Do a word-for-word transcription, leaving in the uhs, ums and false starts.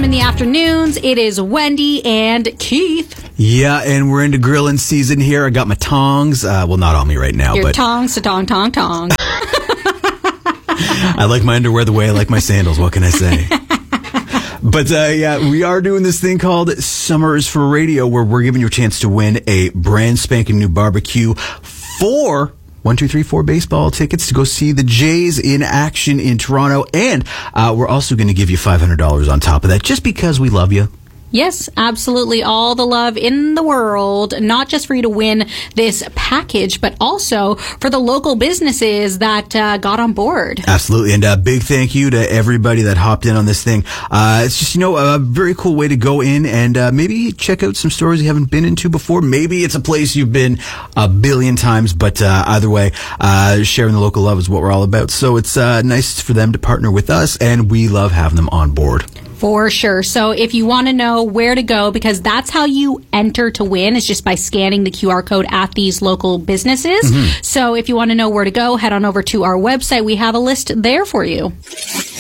in the afternoons. It is Wendy and Keith. Yeah, and we're into grilling season here. I got my tongs. Uh, well, not on me right now. Your but tongs to tong, tong, tong. I like my underwear the way I like my sandals. What can I say? But uh, yeah, we are doing this thing called Summers for Radio, where we're giving you a chance to win a brand spanking new barbecue for one two three four baseball tickets to go see the Jays in action in Toronto. And uh, we're also going to give you five hundred dollars on top of that, just because we love you. Yes, absolutely. All the love in the world, not just for you to win this package, but also for the local businesses that uh, got on board. Absolutely. And a big thank you to everybody that hopped in on this thing. Uh, it's just, you know, a very cool way to go in and uh, maybe check out some stores you haven't been into before. Maybe it's a place you've been a billion times, but uh, either way, uh, sharing the local love is what we're all about. So it's uh, nice for them to partner with us, and we love having them on board. For sure. So if you want to know where to go, because that's how you enter to win, is just by scanning the Q R code at these local businesses. Mm-hmm. So if you want to know where to go, head on over to our website. We have a list there for you.